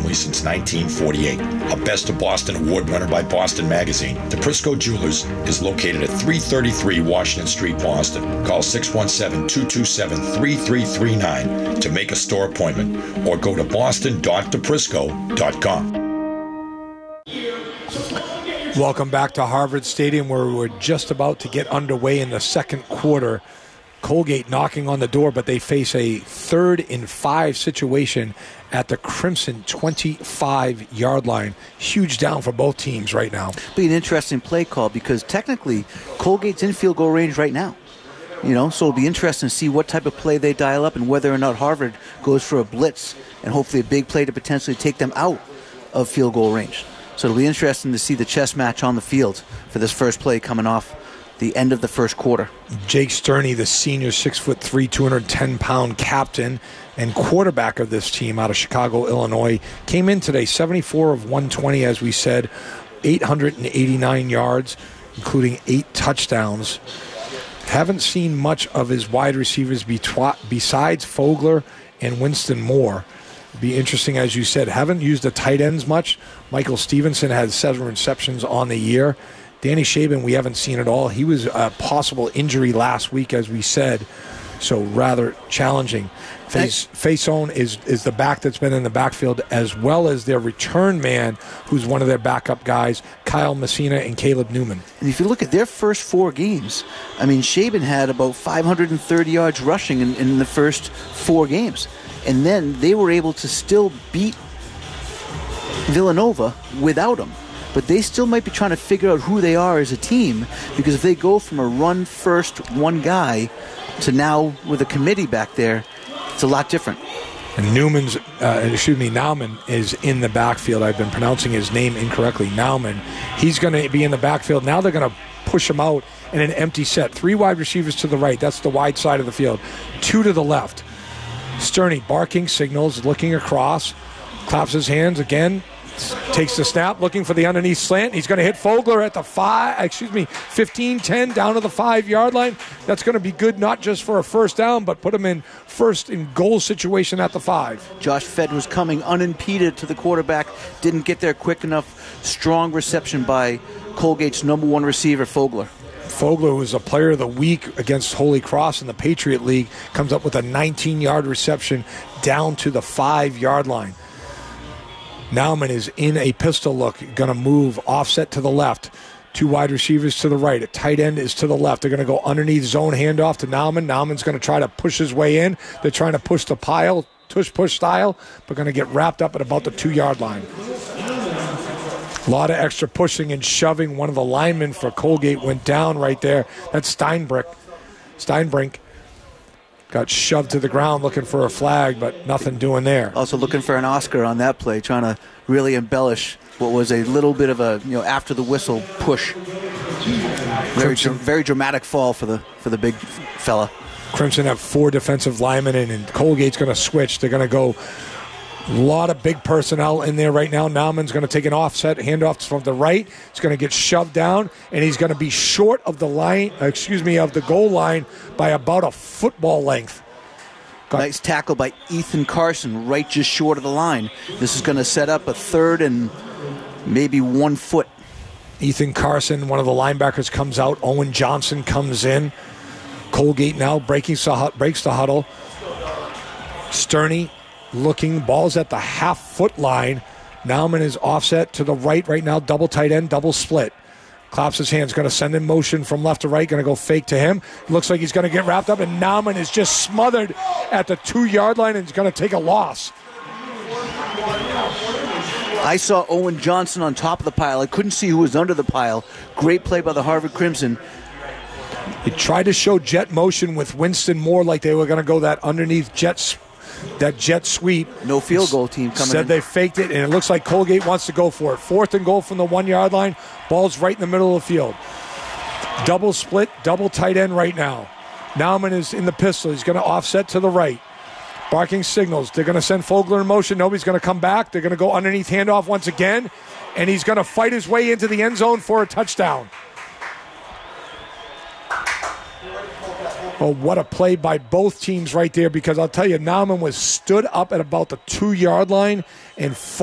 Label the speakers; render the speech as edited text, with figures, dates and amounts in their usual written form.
Speaker 1: family since 1948. A Best of Boston award winner by Boston Magazine, DePrisco Jewelers is located at 333 Washington Street, Boston. Call 617-227-3339 to make a store appointment or go to boston.deprisco.com.
Speaker 2: Welcome back to Harvard Stadium, where we're just about to get underway in the second quarter. Colgate knocking on the door, but they face a 3rd and 5 situation at the Crimson 25-yard line. Huge down for both teams right now.
Speaker 3: Be an interesting play call because technically Colgate's in field goal range right now. So it'll be interesting to see what type of play they dial up and whether or not Harvard goes for a blitz and hopefully a big play to potentially take them out of field goal range. So it'll be interesting to see the chess match on the field for this first play coming off the end of the first quarter.
Speaker 2: Jake Sterney, the senior 6'3", 210-pound captain and quarterback of this team out of Chicago, Illinois, came in today 74 of 120, as we said, 889 yards, including 8 touchdowns. Haven't seen much of his wide receivers besides Fogler and Winston Moore. Be interesting, as you said, haven't used the tight ends much. Michael Stevenson has 7 receptions on the year. Danny Shaban, we haven't seen at all. He was a possible injury last week, as we said, so rather challenging. Faison is the back that's been in the backfield, as well as their return man, who's one of their backup guys, Kyle Messina and Caleb Newman.
Speaker 3: And if you look at their first 4 games, Shaban had about 530 yards rushing in the first 4 games. And then they were able to still beat Villanova without him. But they still might be trying to figure out who they are as a team, because if they go from a run-first one guy to now with a committee back there, it's a lot different.
Speaker 2: And Nauman is in the backfield. I've been pronouncing his name incorrectly. Nauman. He's going to be in the backfield. Now they're going to push him out in an empty set. 3 wide receivers to the right. That's the wide side of the field. 2 to the left. Sterney barking signals, looking across, claps his hands again, takes the snap, looking for the underneath slant. He's going to hit Fogler at the 15-10 down to the 5-yard line. That's going to be good, not just for a first down, but put him in first and goal situation at the 5.
Speaker 3: Josh Fedd was coming unimpeded to the quarterback, didn't get there quick enough. Strong reception by Colgate's number 1 receiver, Fogler.
Speaker 2: Fogler, who was a player of the week against Holy Cross in the Patriot League, comes up with a 19-yard reception down to the 5-yard line. Nauman is in a pistol look, going to move offset to the left. 2 wide receivers to the right. A tight end is to the left. They're going to go underneath zone handoff to Nauman. Nauman's going to try to push his way in. They're trying to push the pile, push style, but going to get wrapped up at about the 2-yard line. A lot of extra pushing and shoving. One of the linemen for Colgate went down right there. That's Steinbrink. Got shoved to the ground looking for a flag, but nothing doing there.
Speaker 3: Also looking for an Oscar on that play, trying to really embellish what was a little bit of a after the whistle push. Very dramatic fall for the big fella.
Speaker 2: Crimson have 4 defensive linemen, and Colgate's going to switch. They're going to go. A lot of big personnel in there right now. Nauman's going to take an offset handoff from the right. He's going to get shoved down, and he's going to be short of the goal line by about a football length.
Speaker 3: Nice tackle by Ethan Carson, right just short of the line. This is going to set up a 3rd and maybe 1 foot.
Speaker 2: Ethan Carson, one of the linebackers, comes out. Owen Johnson comes in. Colgate now breaks the huddle. Sterney looking, ball's at the half-foot line. Nauman is offset to the right now, double tight end, double split. Claps his hands, going to send in motion from left to right, going to go fake to him. Looks like he's going to get wrapped up, and Nauman is just smothered at the 2-yard line and is going to take a loss.
Speaker 3: I saw Owen Johnson on top of the pile. I couldn't see who was under the pile. Great play by the Harvard Crimson.
Speaker 2: They tried to show jet motion with Winston Moore like they were going to go that underneath jet sweep.
Speaker 3: No field goal team coming
Speaker 2: Said
Speaker 3: in.
Speaker 2: they faked it, and it looks like Colgate wants to go for it. 4th and goal from the 1-yard line. Ball's right in the middle of the field. Double split, double tight end right now. Nauman is in the pistol. He's going to offset to the right. Barking signals. They're going to send Fogler in motion. Nobody's going to come back. They're going to go underneath handoff once again, and he's going to fight his way into the end zone for a touchdown. Oh, what a play by both teams right there, because I'll tell you, Nauman was stood up at about the 2-yard line and